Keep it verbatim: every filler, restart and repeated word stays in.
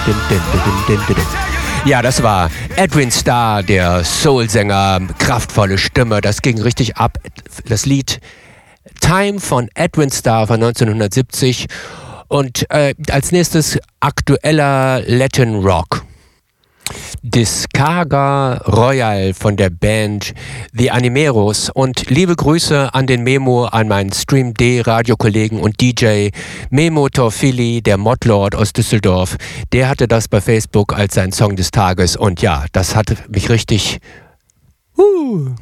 Ja, das war Edwin Starr, der Soul-Sänger, kraftvolle Stimme, das ging richtig ab. Das Lied Time von Edwin Starr von neunzehnhundertsiebzig und äh, als nächstes aktueller Latin Rock. Descarga Royal von der Band The Animeros und liebe Grüße an den Memo, an meinen Stream D Radiokollegen und D J Memo Torfili, der Modlord aus Düsseldorf. Der hatte das bei Facebook als sein Song des Tages und ja, das hat mich richtig uh,